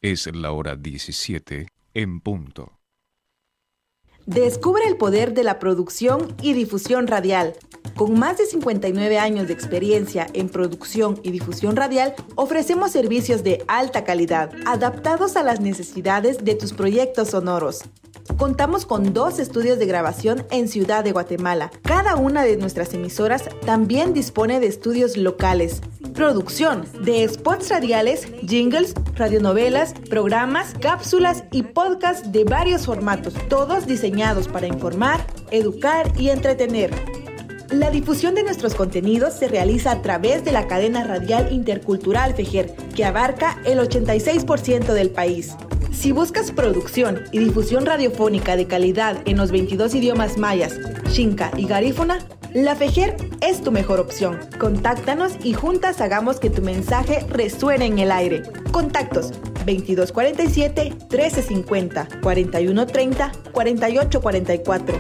Es la hora 17 en punto. Descubre el poder de la producción y difusión radial. Con más de 59 años de experiencia en producción y difusión radial, ofrecemos servicios de alta calidad, adaptados a las necesidades de tus proyectos sonoros. Contamos con 2 estudios de grabación en Ciudad de Guatemala. Cada una de nuestras emisoras también dispone de estudios locales. Producción de spots radiales, jingles, radionovelas, programas, cápsulas y podcasts de varios formatos, todos diseñados para informar, educar y entretener. La difusión de nuestros contenidos se realiza a través de la cadena radial intercultural FEJER, que abarca el 86% del país. Si buscas producción y difusión radiofónica de calidad en los 22 idiomas mayas, xinca y garífuna, la FEJER es tu mejor opción. Contáctanos y juntas hagamos que tu mensaje resuene en el aire. Contactos 2247-1350, 4130-4844,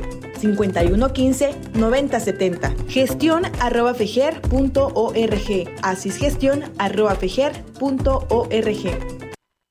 5115-9070. Gestión@fejer.org. asisgestión@fejer.org.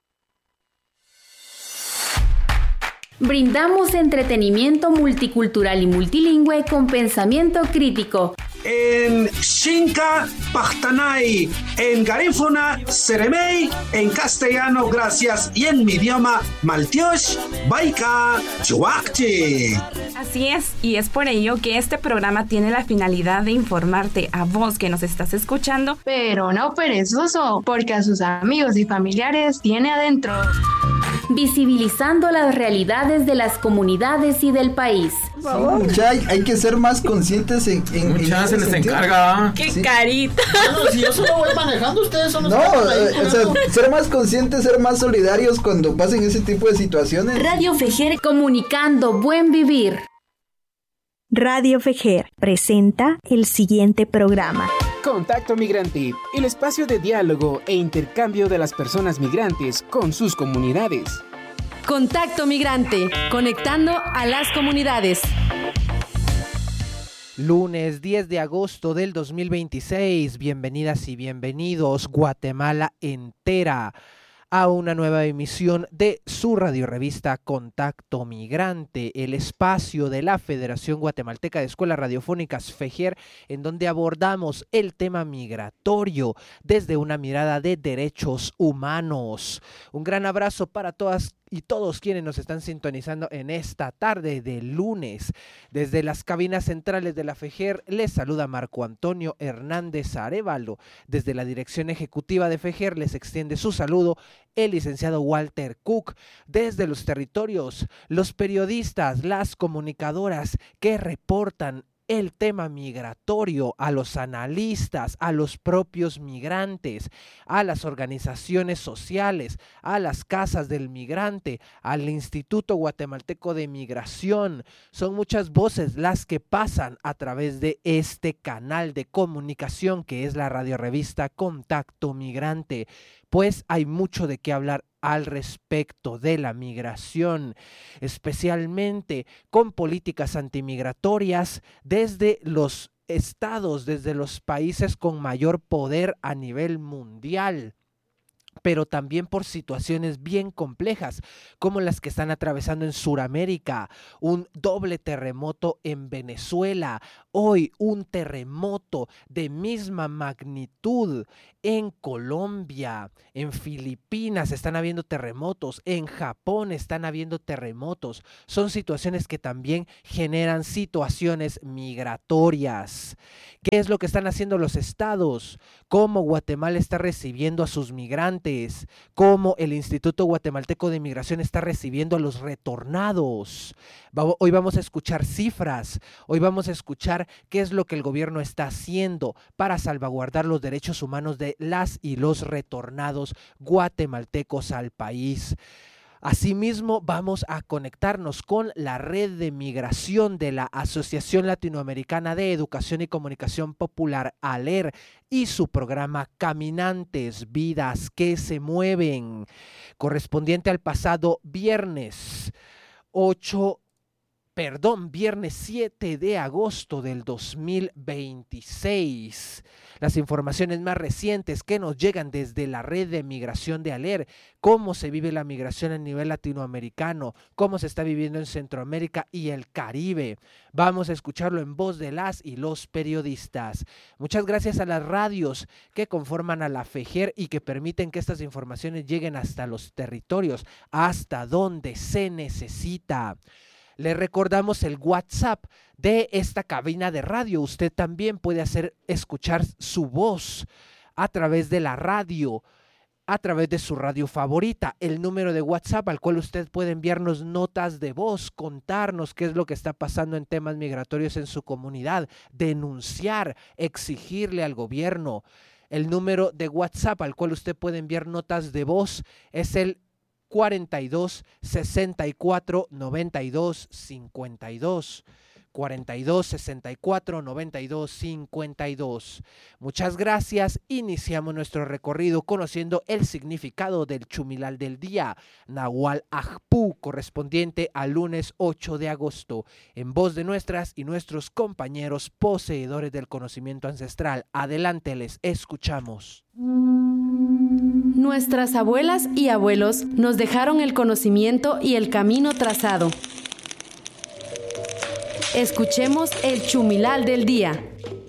Brindamos entretenimiento multicultural y multilingüe con pensamiento crítico. En Xinca, Pachtanay, en Garífuna, Seremey, en castellano, gracias, y en mi idioma, Maltiosh, Baika, Chuakchi. Así es, y es por ello que este programa tiene la finalidad de informarte a vos que nos estás escuchando, pero no perezoso, porque a sus amigos y familiares tiene adentro. Visibilizando las realidades de las comunidades y del país. Mucha, hay que ser más conscientes en mucha se les encarga. ¡Qué sí. Carita! Bueno, si yo solo voy manejando, ustedes son los o sea, ser más conscientes, ser más solidarios cuando pasen ese tipo de situaciones. Radio FEJER, comunicando buen vivir. Radio FEJER presenta el siguiente programa. Contacto Migrante, el espacio de diálogo e intercambio de las personas migrantes con sus comunidades. Contacto Migrante, conectando a las comunidades. Lunes 10 de agosto del 2026, bienvenidas y bienvenidos Guatemala entera a una nueva emisión de su radiorevista Contacto Migrante, el espacio de la Federación Guatemalteca de Escuelas Radiofónicas FEJER, en donde abordamos el tema migratorio desde una mirada de derechos humanos. Un gran abrazo para todas y todos quienes nos están sintonizando en esta tarde de lunes. Desde las cabinas centrales de la FEJER les saluda Marco Antonio Hernández Arévalo. Desde la dirección ejecutiva de FEJER les extiende su saludo el licenciado Walter Cook. Desde los territorios, los periodistas, las comunicadoras que reportan el tema migratorio, a los analistas, a los propios migrantes, a las organizaciones sociales, a las casas del migrante, al Instituto Guatemalteco de Migración. Son muchas voces las que pasan a través de este canal de comunicación que es la radiorevista Contacto Migrante. Pues hay mucho de qué hablar al respecto de la migración, especialmente con políticas antimigratorias desde los estados, desde los países con mayor poder a nivel mundial, pero también por situaciones bien complejas como las que están atravesando en Sudamérica, un doble terremoto en Venezuela, hoy un terremoto de misma magnitud en Colombia, en Filipinas están habiendo terremotos, en Japón están habiendo terremotos. Son situaciones que también generan situaciones migratorias. ¿Qué es lo que están haciendo los estados? ¿Cómo Guatemala está recibiendo a sus migrantes? ¿Cómo el Instituto Guatemalteco de Migración está recibiendo a los retornados? Hoy vamos a escuchar cifras, hoy vamos a escuchar qué es lo que el gobierno está haciendo para salvaguardar los derechos humanos de las y los retornados guatemaltecos al país. Asimismo, vamos a conectarnos con la red de migración de la Asociación Latinoamericana de Educación y Comunicación Popular, ALER, y su programa Caminantes, Vidas que se Mueven, correspondiente al pasado viernes 8 viernes 7 de agosto del 2026. Las informaciones más recientes que nos llegan desde la red de migración de ALER, cómo se vive la migración a nivel latinoamericano, cómo se está viviendo en Centroamérica y el Caribe. Vamos a escucharlo en voz de las y los periodistas. Muchas gracias a las radios que conforman a la FEGER y que permiten que estas informaciones lleguen hasta los territorios, hasta donde se necesita. Le recordamos el WhatsApp de esta cabina de radio. Usted también puede hacer escuchar su voz a través de la radio, a través de su radio favorita. El número de WhatsApp al cual usted puede enviarnos notas de voz, contarnos qué es lo que está pasando en temas migratorios en su comunidad, denunciar, exigirle al gobierno. El número de WhatsApp al cual usted puede enviar notas de voz es el 42 64 92 52. 42 64 92 52. Muchas gracias. Iniciamos nuestro recorrido conociendo el significado del chumilal del día, Nahual Ajpú, correspondiente al lunes 8 de agosto, en voz de nuestras y nuestros compañeros poseedores del conocimiento ancestral. Adelante, les escuchamos. Nuestras abuelas y abuelos nos dejaron el conocimiento y el camino trazado. Escuchemos el chumilal del día.